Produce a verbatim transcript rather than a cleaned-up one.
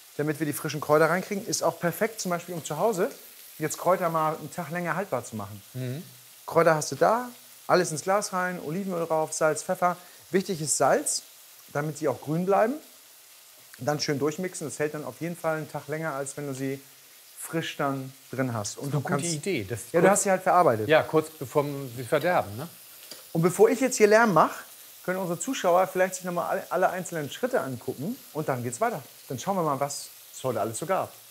damit wir die frischen Kräuter reinkriegen. Ist auch perfekt, zum Beispiel um zu Hause jetzt Kräuter mal einen Tag länger haltbar zu machen. Mhm. Kräuter hast du da, alles ins Glas rein, Olivenöl drauf, Salz, Pfeffer. Wichtig ist Salz, damit sie auch grün bleiben. Dann schön durchmixen. Das hält dann auf jeden Fall einen Tag länger, als wenn du sie frisch dann drin hast. Und Das ist du eine gute kannst, Idee. Das ja, du hast sie halt verarbeitet. Ja, kurz bevor sie verderben, ne? Und bevor ich jetzt hier Lärm mache, können unsere Zuschauer vielleicht sich noch mal alle, alle einzelnen Schritte angucken und dann geht's weiter. Dann schauen wir mal, was es heute alles so gab.